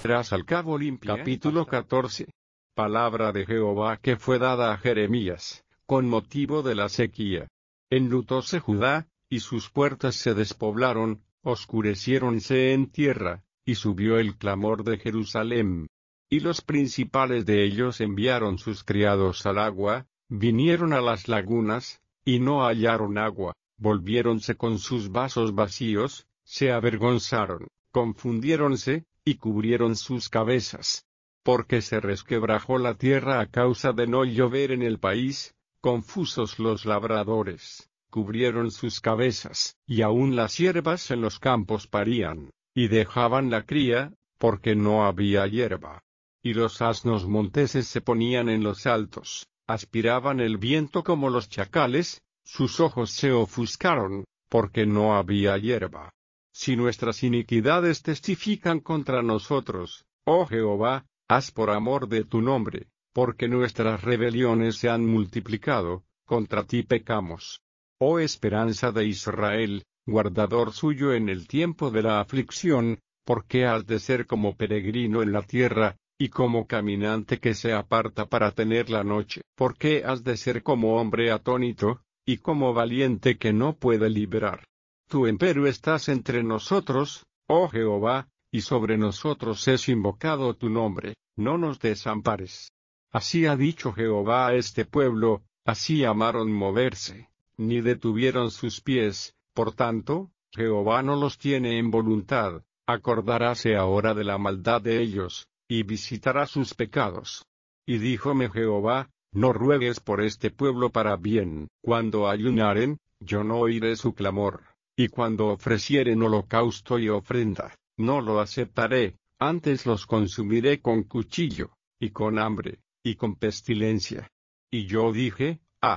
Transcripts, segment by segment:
Tras al cabo limpia. Capítulo 14. Palabra de Jehová que fue dada a Jeremías, con motivo de la sequía. Enlutóse Judá, y sus puertas se despoblaron, oscureciéronse en tierra, y subió el clamor de Jerusalén. Y los principales de ellos enviaron sus criados al agua, vinieron a las lagunas, y no hallaron agua, volviéronse con sus vasos vacíos, se avergonzaron, confundiéronse, y cubrieron sus cabezas. Porque se resquebrajó la tierra a causa de no llover en el país, confusos los labradores, cubrieron sus cabezas, y aun las hierbas en los campos parían, y dejaban la cría, porque no había hierba. Y los asnos monteses se ponían en los altos, aspiraban el viento como los chacales, sus ojos se ofuscaron, porque no había hierba. Si nuestras iniquidades testifican contra nosotros, oh Jehová, haz por amor de tu nombre, porque nuestras rebeliones se han multiplicado, contra ti pecamos. Oh esperanza de Israel, guardador suyo en el tiempo de la aflicción, ¿por qué has de ser como peregrino en la tierra, y como caminante que se aparta para tener la noche? ¿Por qué has de ser como hombre atónito, y como valiente que no puede liberar? Tú empero estás entre nosotros, oh Jehová, y sobre nosotros es invocado tu nombre, no nos desampares. Así ha dicho Jehová a este pueblo, así amaron moverse, ni detuvieron sus pies, por tanto, Jehová no los tiene en voluntad, acordaráse ahora de la maldad de ellos, y visitará sus pecados. Y díjome Jehová, no ruegues por este pueblo para bien, cuando ayunaren, yo no oiré su clamor. Y cuando ofrecieren holocausto y ofrenda, no lo aceptaré, antes los consumiré con cuchillo, y con hambre, y con pestilencia. Y yo dije,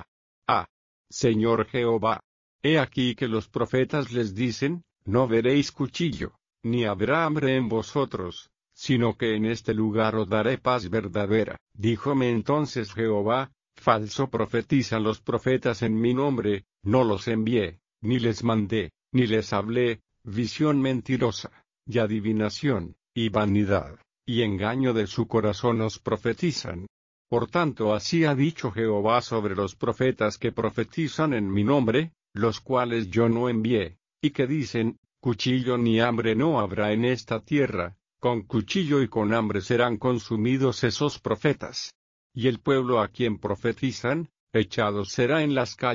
Señor Jehová, he aquí que los profetas les dicen, no veréis cuchillo, ni habrá hambre en vosotros, sino que en este lugar os daré paz verdadera. Díjome entonces Jehová, falso profetizan los profetas en mi nombre, no los envié, ni les mandé, ni les hablé, visión mentirosa, y adivinación, y vanidad, y engaño de su corazón os profetizan. Por tanto así ha dicho Jehová sobre los profetas que profetizan en mi nombre, los cuales yo no envié, y que dicen, cuchillo ni hambre no habrá en esta tierra, con cuchillo y con hambre serán consumidos esos profetas. Y el pueblo a quien profetizan, echado será en las calles.